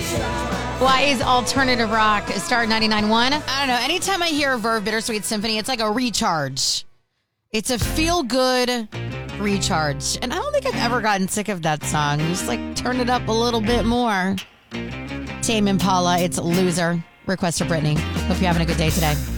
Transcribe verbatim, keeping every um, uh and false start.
Why is alternative rock Star ninety-nine point one? I don't know. Anytime I hear Verve Bittersweet Symphony, it's like a recharge. It's a feel-good recharge. And I don't think I've ever gotten sick of that song. Just like turn it up a little bit more. Tame Impala, it's Loser. Request for Brittany. Hope you're having a good day today.